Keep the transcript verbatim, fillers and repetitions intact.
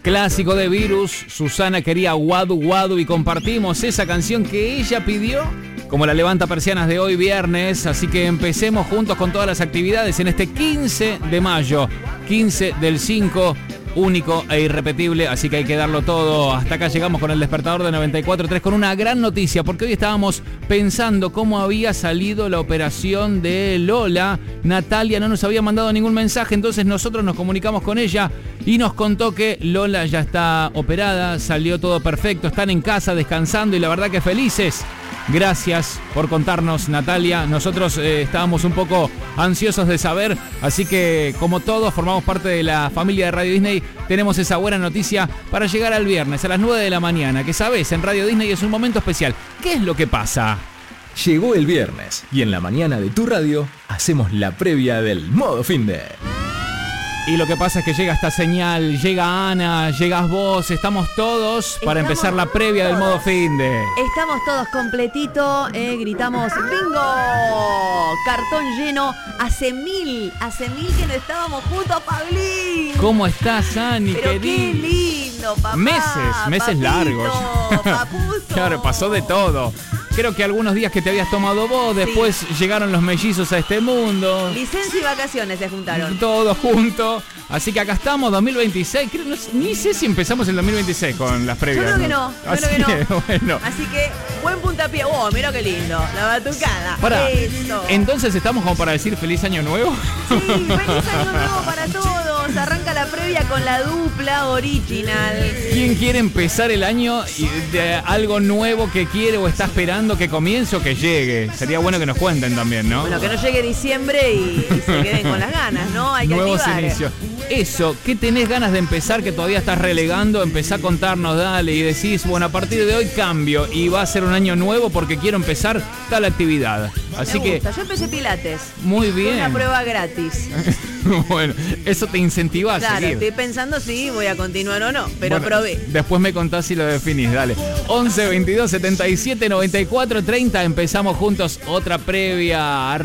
Clásico de Virus, Susana quería Guadu Guadu y compartimos esa canción que ella pidió como la levanta persianas de hoy viernes, así que empecemos juntos con todas las actividades en este quince de mayo, quince del cinco, único e irrepetible, así que hay que darlo todo. Hasta acá llegamos con el despertador de noventa y cuatro punto tres con una gran noticia, porque hoy estábamos pensando cómo había salido la operación de Lola. Natalia no nos había mandado ningún mensaje, entonces nosotros nos comunicamos con ella y nos contó que Lola ya está operada, salió todo perfecto, están en casa descansando y la verdad que felices. Gracias por contarnos, Natalia. Nosotros eh, estábamos un poco ansiosos de saber, así que como todos formamos parte de la familia de Radio Disney, tenemos esa buena noticia para llegar al viernes a las nueve de la mañana, que sabes, en Radio Disney es un momento especial. ¿Qué es lo que pasa? Llegó el viernes y en la mañana de tu radio hacemos la previa del modo finde. Y lo que pasa es que llega esta señal, llega Ana, llegas vos, estamos todos para Estamos empezar la previa del modo finde. Estamos todos completito, eh, gritamos ¡bingo! Cartón lleno, hace mil, hace mil que no estábamos juntos, Pablín. ¿Cómo estás, Ani? Pero querido? qué lindo, papá. Meses, meses papito, largos. Papuso. Claro, pasó de todo. Creo que algunos días que te habías tomado vos, después sí. Llegaron los mellizos a este mundo. Licencia y vacaciones se juntaron. Todos juntos. Así que acá estamos, dos mil veintiséis. Creo, no, ni sé si empezamos en dos mil veintiséis con las previas. Yo creo que no, yo Así creo que no. Que, bueno. Así que, buen puntapié. ¡Oh, mira qué lindo! La batucada. Pará, Eso. entonces estamos como para decir feliz año nuevo. Sí, feliz año nuevo para todos. Arranca la previa con la dupla original. ¿Quién quiere empezar el año de algo nuevo que quiere o está esperando que comience o que llegue? Sería bueno que nos cuenten también, ¿no? Bueno, que no llegue diciembre y, y se queden con las ganas, ¿no? Hay que Nuevos activar. inicios. Eso, ¿qué tenés ganas de empezar que todavía estás relegando? Empezá a contarnos, dale, y decís, bueno, a partir de hoy cambio y va a ser un año nuevo porque quiero empezar tal actividad. Así Me que gusta. Yo empecé pilates. muy bien. Una prueba gratis. Bueno, eso te incentiva a Claro, seguir. estoy pensando si voy a continuar o no, pero Bueno, probé. Después me contás si lo definís, dale. once, veintidós, setenta y siete, noventa y cuatro, treinta. Empezamos juntos otra previa.